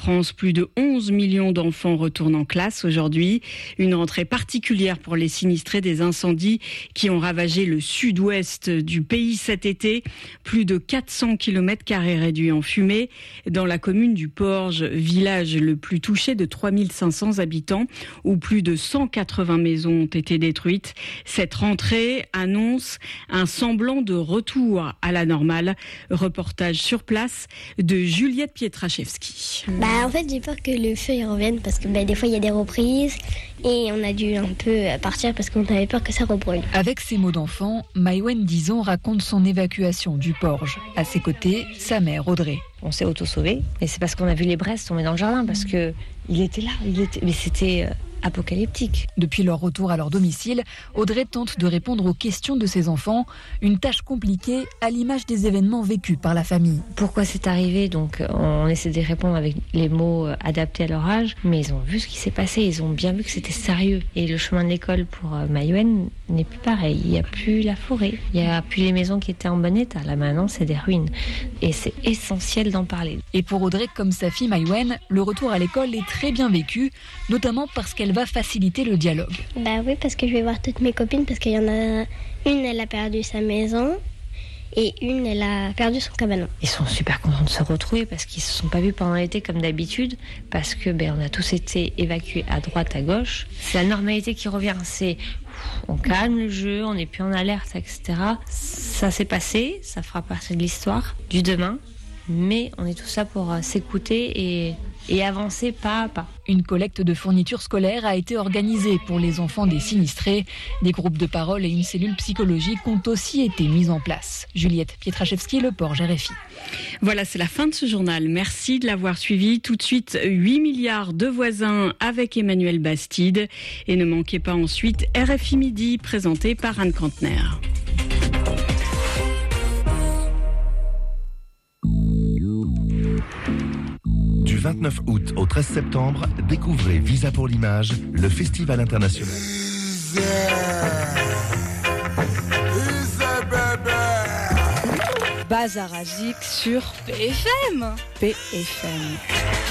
France, plus de 11 millions d'enfants retournent en classe aujourd'hui. Une rentrée particulière pour les sinistrés des incendies qui ont ravagé le sud-ouest du pays cet été. Plus de 400 km² réduits en fumée dans la commune du Porge, village le plus touché de 3500 habitants, où plus de 180 maisons ont été détruites. Cette rentrée annonce un semblant de retour à la normale. Reportage sur place de Juliette Pietraszewski. En fait, j'ai peur que le feu il revienne parce que des fois il y a des reprises et on a dû un peu partir parce qu'on avait peur que ça rebrûle. Avec ses mots d'enfant, Maïwen, 10 ans, raconte son évacuation du Porge. À ses côtés, sa mère Audrey. On s'est auto-sauvé et c'est parce qu'on a vu les braises tomber dans le jardin parce que il était là, mais c'était apocalyptique. Depuis leur retour à leur domicile, Audrey tente de répondre aux questions de ses enfants, une tâche compliquée à l'image des événements vécus par la famille. Pourquoi c'est arrivé? Donc on essaie de répondre avec les mots adaptés à leur âge, mais ils ont vu ce qui s'est passé, ils ont bien vu que c'était sérieux. Et le chemin de l'école pour Maïwen n'est plus pareil, il n'y a plus la forêt, il n'y a plus les maisons qui étaient en bon état, là maintenant c'est des ruines. Et c'est essentiel d'en parler. Et pour Audrey, comme sa fille Maïwen, le retour à l'école est très bien vécu, notamment parce qu'elle va faciliter le dialogue. Oui, parce que je vais voir toutes mes copines parce qu'il y en a une, elle a perdu sa maison et une, elle a perdu son cabanon. Ils sont super contents de se retrouver parce qu'ils se sont pas vus pendant l'été comme d'habitude, parce que on a tous été évacués à droite, à gauche. C'est la normalité qui revient, on calme le jeu, on n'est plus en alerte, etc. Ça s'est passé, ça fera partie de l'histoire du demain, mais on est tous là pour s'écouter et avancer pas à pas. Une collecte de fournitures scolaires a été organisée pour les enfants des sinistrés. Des groupes de parole et une cellule psychologique ont aussi été mis en place. Juliette Pietraszewski, Le Porge, RFI. Voilà, c'est la fin de ce journal. Merci de l'avoir suivi. Tout de suite, 8 milliards de voisins avec Emmanuel Bastide. Et ne manquez pas ensuite RFI Midi, présenté par Anne Kantner. Du 29 août au 13 septembre, découvrez Visa pour l'image, le festival international. Bazar Azik sur PFM.